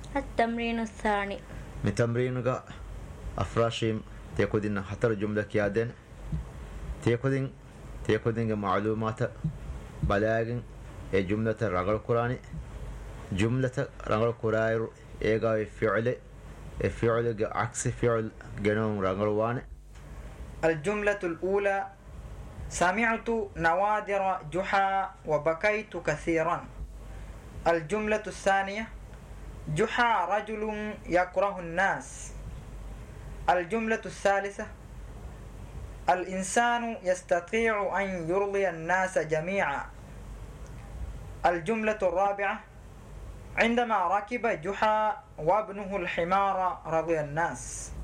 التمرين الثاني من تمرينك أفراشيم تيكودين حتر جملة كيادين تيكودين معلومات بلاغين جملة رغل قراني جملة رغل قرائر إيغا فعل عكس فعل جنون رغل واني. الجملة الأولى: سمعت نوادر جحا وبكيت كثيرا. الجملة الثانية: جحا رجل يكره الناس. الجملة الثالثة: الإنسان يستطيع أن يرضي الناس جميعا. الجملة الرابعة: عندما ركب جحا وابنه الحمار رضي الناس.